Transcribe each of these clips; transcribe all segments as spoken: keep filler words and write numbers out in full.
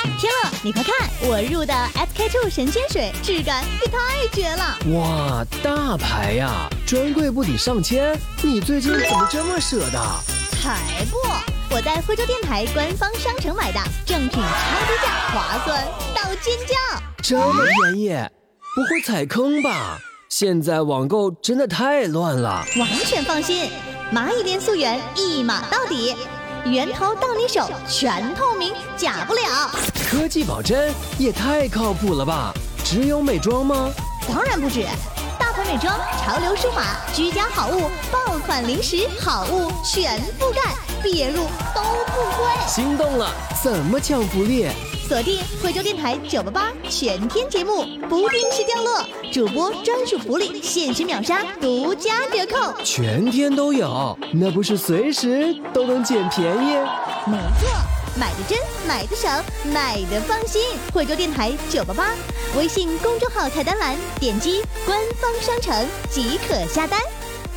天乐，你快看，我入的 S K two 神仙水质感也太绝了！ 哇，大牌呀，专柜不抵上千，你最近怎么这么舍得？ 才不！我在惠州电台官方商城买的，正品超低价，划算到尖叫！ 这么便宜，不会踩坑吧？现在网购真的太乱了。 完全放心，蚂蚁链溯源一码到底，源头到你手，全透明，假不了。 科技保真也太靠谱了吧？只有美妆吗？ 当然不止，大牌美妆、潮流数码、居家好物、爆款零食好物全覆盖，别入都不亏。 心动了，怎么抢福利？ 锁定惠州电台九八八全天节目，不定时掉落，主播专属福利，限时秒杀，独家折扣， 全天都有，那不是随时都能捡便宜？ 没错，买的真，买的省，买的放心。惠州电台九八八，微信公众号菜单栏点击官方商城即可下单。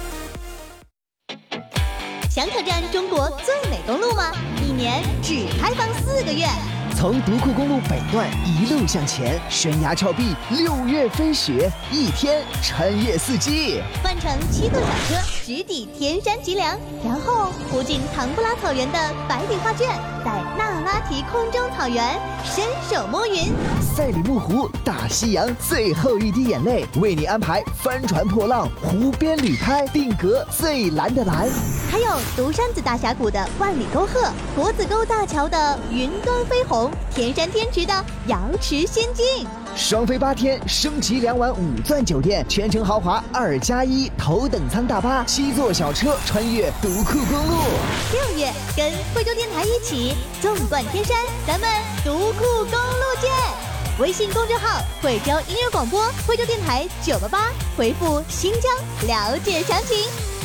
想挑战中国最美公路吗？一年只开放四个月。 从独库公路北段一路向前，悬崖峭壁，六月飞雪，一天穿越四季。 换乘七座小车，直抵天山脊梁，然后途经唐布拉草原的百里画卷，在那拉提空中草原伸手摸云。 赛里木湖，大西洋最后一滴眼泪，为你安排翻船破浪，湖边旅拍，定格最蓝的蓝。 还有独山子大峡谷的万里沟壑，国子沟大桥的云端飞鸿，天山天池的瑶池仙境。 双飞八天，升级两晚五钻酒店，全程豪华二加一，头等舱大巴，七座小车穿越独库公路。 六月跟惠州电台一起纵贯天山，咱们独库公路见！微信公众号惠州音乐广播，惠州电台九八八，回复新疆了解详情。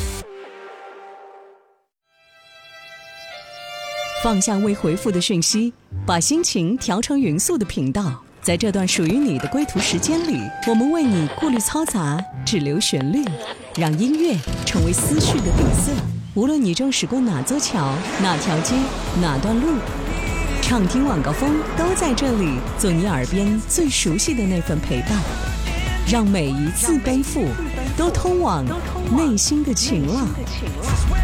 放下未回复的讯息，把心情调成匀速的频道。在这段属于你的归途时间里，我们为你过滤嘈杂，只留旋律，让音乐成为思绪的底色。无论你正驶过哪座桥、哪条街、哪段路，畅听晚高峰都在这里，做你耳边最熟悉的那份陪伴。让每一次奔赴都通往内心的晴朗。